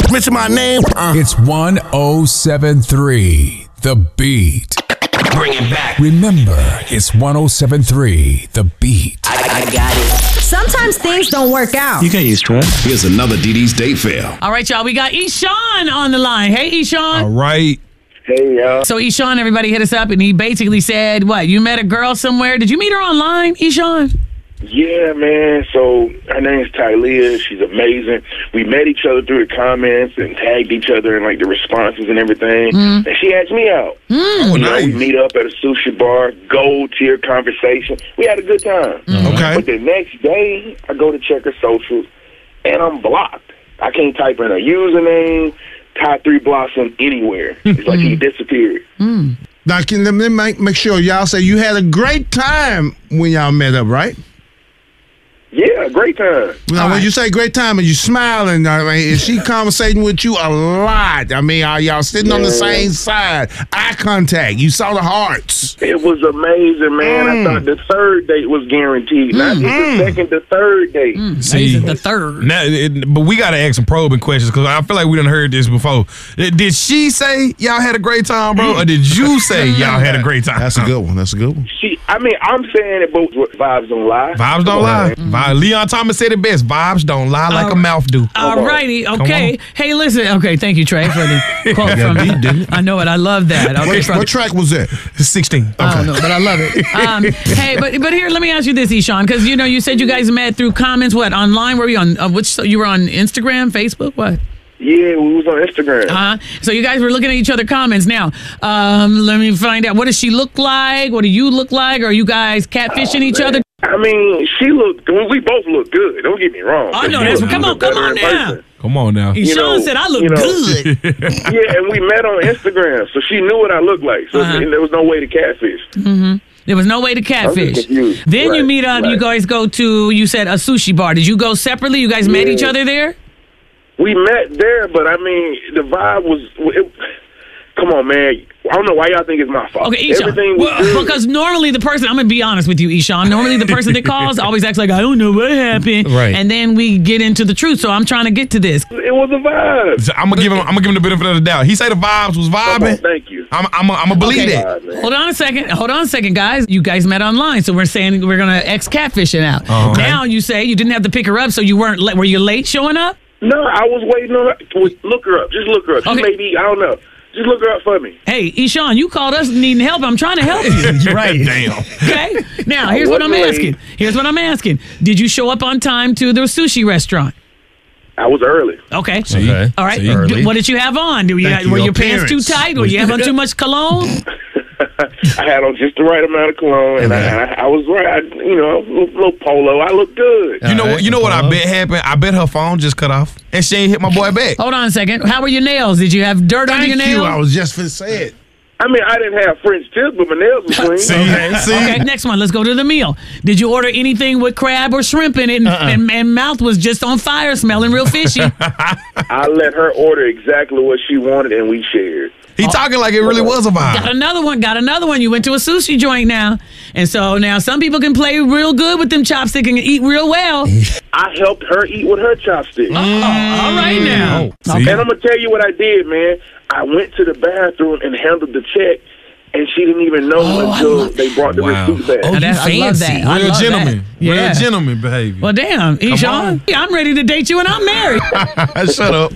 Mention my name. It's 1073 The Beat. Bring it back. Remember, it's 1073 The Beat. I got it. Sometimes things don't work out. You get used to it. Here's another DD's date fail. All right, y'all. We got Eshawn on the line. Hey, Eshawn. All right. Hey, y'all. So Eshawn, everybody hit us up, and he basically said, what, you met a girl somewhere? Did you meet her online, Eshawn? Yeah, man. So her name's Tylea. She's amazing. We met each other through the comments and tagged each other in like the responses and everything. And she asked me out. Nice. We meet up at a sushi bar, gold tier conversation. We had a good time. Okay. But the next day, I go to check her socials, and I'm blocked. I can't type in her username, Ty 3 Blossom anywhere. It's like he disappeared. Now, let me make sure y'all say you had a great time when y'all met up, right? Yeah, great time. Now, when you say great time, and you smiling, I mean, is she conversating with you a lot? I mean, are y'all sitting on the same side? Eye contact. You saw the hearts. It was amazing, man. I thought the third date was guaranteed. Not just the second, the third date. See, the third. Now, but we got to ask some probing questions because I feel like we done heard this before. Did she say y'all had a great time, bro? Or did you say y'all had a great time? That's a good one. That's a good one. I'm saying it both vibes don't lie. Vibes don't lie. Leon Thomas said it best. Vibes don't lie like a mouth do. All righty. Okay. Hey, listen. Okay, thank you, Trey, for the quote from me. I know it. I love that. Okay, What track was that? 16. Okay. I don't know, but I love it. Hey, but here, let me ask you this, Eshawn, because you said you guys met through comments. What, online? Were you on you were on Instagram, Facebook? What? Yeah, we was on Instagram. So you guys were looking at each other comments. Now, let me find out. What does she look like? What do you look like? Are you guys catfishing each other? I mean, we both look good. Don't get me wrong. I know that's. Come on now. Come on now. Eshawn said I look good. Yeah, and we met on Instagram, so she knew what I looked like. So there was no way to catfish. There was no way to catfish. Then you meet up. Right. You guys go to. You said a sushi bar. Did you go separately? You guys met each other there? We met there, but I mean, the vibe was. Come on, man. I don't know why y'all think it's my fault. Okay, Eshawn. Everything was good. Because normally the person, I'm going to be honest with you, Eshawn. Normally the person that calls always acts like, I don't know what happened. Right. And then we get into the truth. So I'm trying to get to this. It was a vibe. So I'm gonna give him the benefit of the doubt. He said the vibes was vibing. Thank you. I'm gonna believe that. Hold on a second, guys. You guys met online, so we're saying we're gonna X catfishing out. Okay. Now you say you didn't have to pick her up, so you weren't. Were you late showing up? No, I was waiting on her. Look her up. Just look her up. She Okay. may be, I don't know. Just look her up for me. Hey, Eshawn, you called us needing help. I'm trying to help you. Right. Damn. Okay. Now here's what I'm asking. Did you show up on time to the sushi restaurant? I was early. Okay. Okay. All right. Early. What did you have on? Were your pants too tight? Were you having too much cologne? I had on just the right amount of cologne, and I was right. Little polo. I looked good. You know what I bet happened? I bet her phone just cut off, and she ain't hit my boy back. Hold on a second. How were your nails? Did you have dirt under your nails? I was just finna say it. I mean, I didn't have French tips, but my nails were clean. See? Okay, next one. Let's go to the meal. Did you order anything with crab or shrimp in it and mouth was just on fire, smelling real fishy? I let her order exactly what she wanted, and we shared. He talking like it really was a vibe. Got another one. You went to a sushi joint now. And so now some people can play real good with them chopsticks and eat real well. I helped her eat with her chopsticks. All right now. And I'm going to tell you what I did, man. I went to the bathroom and handled the check, and she didn't even know until they brought the receipt back. Oh, I love that. I Real love gentleman. that. Yeah. Real gentleman behavior. Well, damn, Eshawn, I'm ready to date you and I'm married. Shut up.